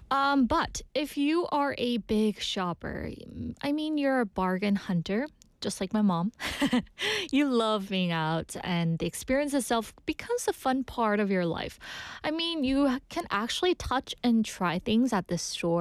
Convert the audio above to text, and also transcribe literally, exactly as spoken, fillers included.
Um, but if you are a big shopper, mm, I mean, you're a bargain hunter, just like my mom. You love being out, and the experience itself becomes a fun part of your life. I mean, you can actually touch and try things at the store